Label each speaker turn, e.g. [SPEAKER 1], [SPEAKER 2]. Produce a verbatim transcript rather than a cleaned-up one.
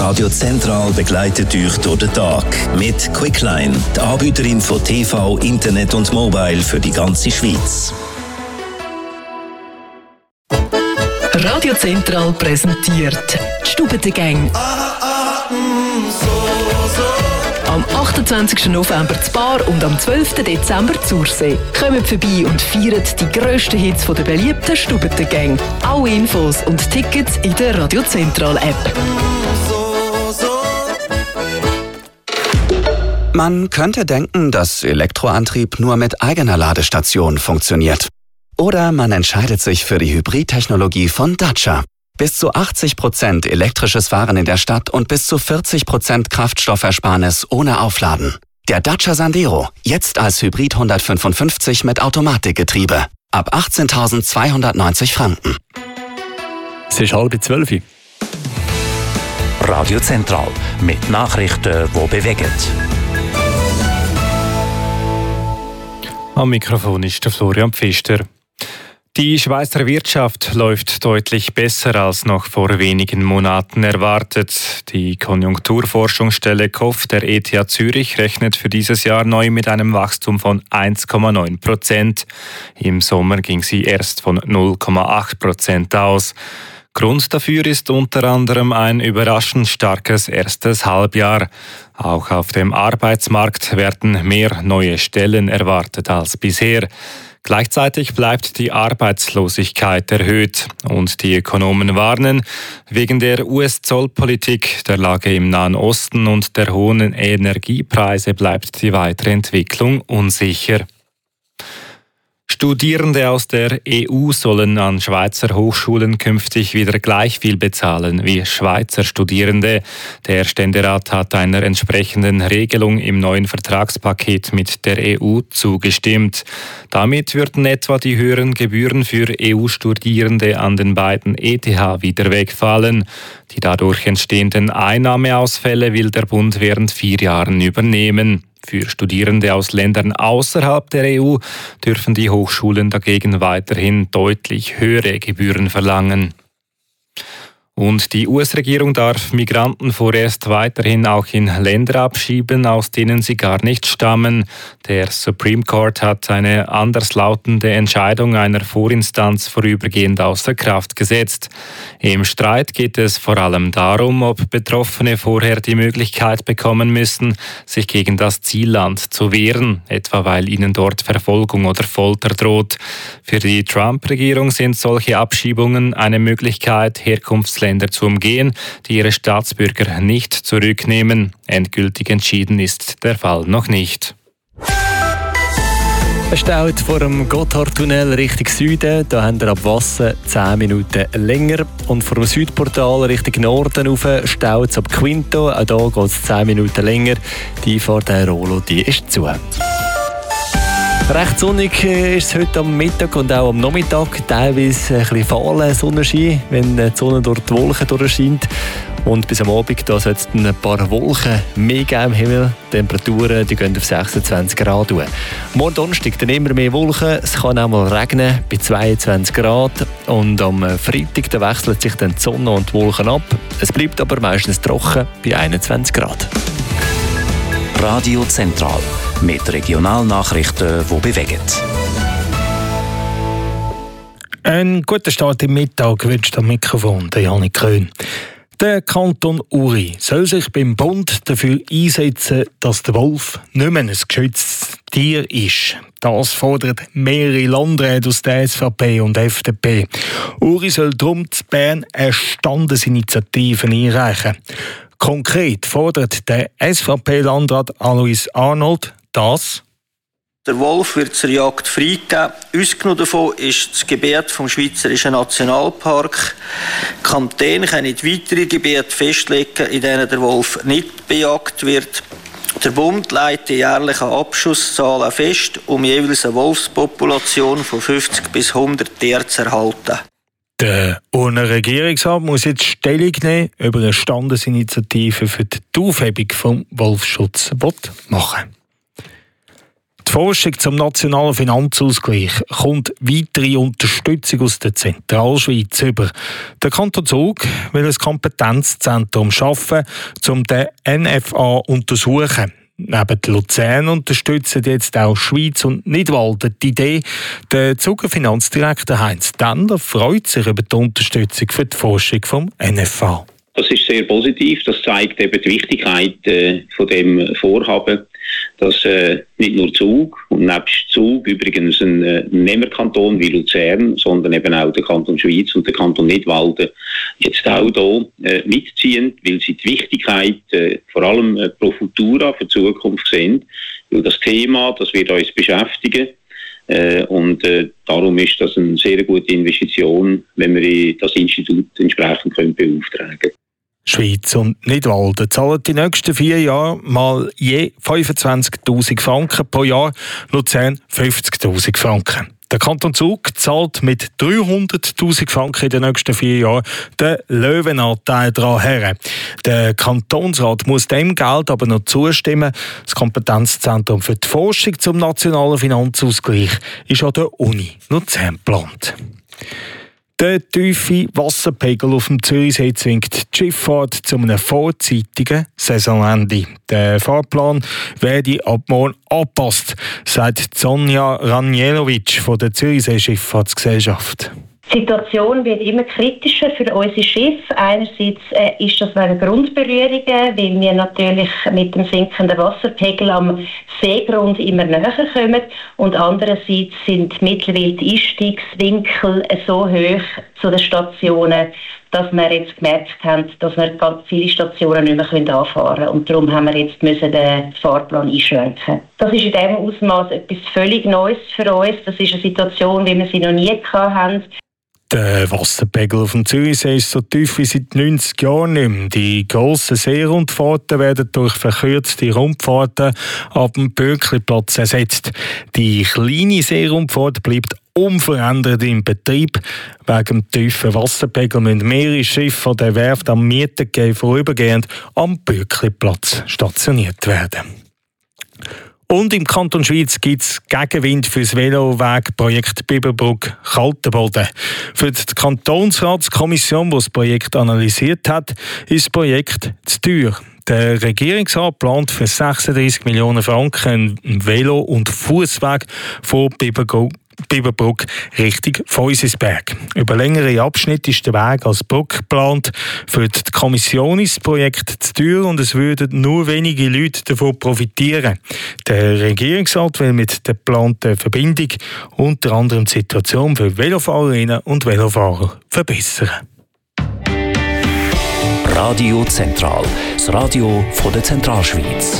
[SPEAKER 1] Radio Zentral begleitet euch durch den Tag mit Quickline, die Anbieterin von T V, Internet und Mobile für die ganze Schweiz.
[SPEAKER 2] Radio Zentral präsentiert die Stubbentengang. Am achtundzwanzigsten November zu Bar und am zwölften Dezember zu Ursee. Kommt vorbei und feiert die grössten Hits der beliebten Stubbentengang. Alle Infos und Tickets in der Radio Zentral App.
[SPEAKER 3] Man könnte denken, dass Elektroantrieb nur mit eigener Ladestation funktioniert. Oder man entscheidet sich für die Hybridtechnologie von Dacia. Bis zu achtzig Prozent elektrisches Fahren in der Stadt und bis zu vierzig Prozent Kraftstoffersparnis ohne Aufladen. Der Dacia Sandero, jetzt als Hybrid hundertfünfundfünfzig mit Automatikgetriebe. Ab achtzehntausendzweihundertneunzig Franken.
[SPEAKER 4] Es ist halb zwölf.
[SPEAKER 1] Radio Zentral mit Nachrichten, die bewegen.
[SPEAKER 4] Am Mikrofon ist der Florian Pfister. Die Schweizer Wirtschaft läuft deutlich besser als noch vor wenigen Monaten erwartet. Die Konjunkturforschungsstelle K O F der E T H Zürich rechnet für dieses Jahr neu mit einem Wachstum von eins Komma neun Prozent. Im Sommer ging sie erst von null Komma acht Prozent aus. Grund dafür ist unter anderem ein überraschend starkes erstes Halbjahr. Auch auf dem Arbeitsmarkt werden mehr neue Stellen erwartet als bisher. Gleichzeitig bleibt die Arbeitslosigkeit erhöht und die Ökonomen warnen, wegen der U S-Zollpolitik, der Lage im Nahen Osten und der hohen Energiepreise bleibt die weitere Entwicklung unsicher. Studierende aus der E U sollen an Schweizer Hochschulen künftig wieder gleich viel bezahlen wie Schweizer Studierende. Der Ständerat hat einer entsprechenden Regelung im neuen Vertragspaket mit der E U zugestimmt. Damit würden etwa die höheren Gebühren für E U-Studierende an den beiden E T H wieder wegfallen. Die dadurch entstehenden Einnahmeausfälle will der Bund während vier Jahren übernehmen. Für Studierende aus Ländern außerhalb der E U dürfen die Hochschulen dagegen weiterhin deutlich höhere Gebühren verlangen. Und die U S-Regierung darf Migranten vorerst weiterhin auch in Länder abschieben, aus denen sie gar nicht stammen. Der Supreme Court hat eine anderslautende Entscheidung einer Vorinstanz vorübergehend außer Kraft gesetzt. Im Streit geht es vor allem darum, ob Betroffene vorher die Möglichkeit bekommen müssen, sich gegen das Zielland zu wehren, etwa weil ihnen dort Verfolgung oder Folter droht. Für die Trump-Regierung sind solche Abschiebungen eine Möglichkeit, Herkunftsländer zu umgehen, die ihre Staatsbürger nicht zurücknehmen. Endgültig entschieden ist der Fall noch nicht. Es staut vor dem Gotthardtunnel Richtung Süden. Da haben wir ab Wassen zehn Minuten länger. Und vor dem Südportal Richtung Norden rauf staut es ab Quinto. Auch da geht es zehn Minuten länger. Die Einfahrt der Rolo, die ist zu. Recht sonnig ist es heute am Mittag und auch am Nachmittag. Teilweise ein bisschen fahlen Sonnenschein, wenn die Sonne durch die Wolken durchscheint. Und bis am Abend da soll es ein paar Wolken mehr geben im Himmel. Die Temperaturen die gehen auf sechsundzwanzig Grad. Morgen Donnerstag dann immer mehr Wolken. Es kann auch mal regnen bei zweiundzwanzig Grad. Und am Freitag da wechselt sich dann die Sonne und die Wolken ab. Es bleibt aber meistens trocken bei einundzwanzig Grad.
[SPEAKER 1] Radio Zentral mit Regionalnachrichten, die bewegen.
[SPEAKER 5] Einen guten Start im Mittag wünscht am Mikrofon der Janik Köhn. Der Kanton Uri soll sich beim Bund dafür einsetzen, dass der Wolf nicht mehr ein geschütztes Tier ist. Das fordert mehrere Landräte aus der S V P und F D P. Uri soll darum in Bern eine Standesinitiative einreichen. Konkret fordert der S V P-Landrat Alois Arnold, dass
[SPEAKER 6] der Wolf wird zur Jagd freigegeben. Ausgenommen davon ist das Gebiet vom Schweizerischen Nationalpark. Die Kantone können weitere Gebiete festlegen, in denen der Wolf nicht bejagt wird. Der Bund legt die jährlichen Abschusszahlen fest, um jeweils eine Wolfspopulation von fünfzig bis hundert Tieren zu erhalten.
[SPEAKER 5] Der Urner Regierungsrat muss jetzt Stellung nehmen, über eine Standesinitiative für die Aufhebung vom Wolfsschutz machen. Die Forschung zum nationalen Finanzausgleich kommt weitere Unterstützung aus der Zentralschweiz über. Der Kanton Zug will ein Kompetenzzentrum schaffen, um den N F A zu untersuchen. Neben Luzern unterstützen jetzt auch Schweiz und Nidwalden die Idee. Der Zuger Finanzdirektor Heinz Tender freut sich über die Unterstützung für die Forschung vom N F A.
[SPEAKER 7] Das ist sehr positiv. Das zeigt eben die Wichtigkeit äh, von dem Vorhaben, dass äh, nicht nur Zug und nebst Zug übrigens ein äh, Nehmerkanton wie Luzern, sondern eben auch der Kanton Schweiz und der Kanton Nidwalden jetzt auch hier äh, mitziehen, weil sie die Wichtigkeit äh, vor allem äh, pro Futura für die Zukunft sehen. Weil das Thema, das wird uns beschäftigen. Äh, und äh, darum ist das eine sehr gute Investition, wenn wir das Institut entsprechend können beauftragen können.
[SPEAKER 5] Schweiz und Nidwalden zahlen die nächsten vier Jahre mal je fünfundzwanzigtausend Franken pro Jahr, Luzern fünfzigtausend Franken. Der Kanton Zug zahlt mit dreihunderttausend Franken in den nächsten vier Jahren den Löwenanteil daran her. Der Kantonsrat muss dem Geld aber noch zustimmen. Das Kompetenzzentrum für die Forschung zum nationalen Finanzausgleich ist an der Uni Luzern geplant. Der tiefe Wasserpegel auf dem Zürichsee zwingt die Schifffahrt zu einem vorzeitigen Saisonende. Der Fahrplan werde ab morgen angepasst, sagt Sonja Ranjelovic von der Zürichsee Schifffahrtsgesellschaft.
[SPEAKER 8] Die Situation wird immer kritischer für unsere Schiffe. Einerseits äh, ist das wegen Grundberührungen, weil wir natürlich mit dem sinkenden Wasserpegel am Seegrund immer näher kommen. Und andererseits sind mittlerweile die Einstiegswinkel so hoch zu den Stationen, dass wir jetzt gemerkt haben, dass wir ganz viele Stationen nicht mehr anfahren können. Und darum haben wir jetzt müssen den Fahrplan einschränken. Das ist in diesem Ausmaß etwas völlig Neues für uns. Das ist eine Situation, wie wir sie noch nie hatten.
[SPEAKER 5] Der Wasserpegel auf dem Zürichsee ist so tief wie seit neunzig Jahren nicht mehr. Die grossen Seerundfahrten werden durch verkürzte Rundfahrten ab dem Böckliplatz ersetzt. Die kleine Seerundfahrt bleibt unverändert im Betrieb. Wegen dem tiefen Wasserpegel müssen mehrere Schiffe von der Werft am Mietengeh vorübergehend am Böckliplatz stationiert werden. Und im Kanton Schweiz gibt es Gegenwind für das Velowegprojekt Biberbrück-Kaltenboden. Für die Kantonsratskommission, die das Projekt analysiert hat, ist das Projekt zu teuer. Der Regierungsrat plant für sechsunddreissig Millionen Franken einen Velo- und Fußweg von Biberbrück Biberbrück Richtung Feusisberg. Über längere Abschnitte ist der Weg als Brücke geplant. Für die Kommission ist das Projekt zu teuer und es würden nur wenige Leute davon profitieren. Der Regierungsrat will mit der geplanten Verbindung unter anderem die Situation für Velofahrerinnen und Velofahrer verbessern.
[SPEAKER 1] Radio Zentral, das Radio von der Zentralschweiz.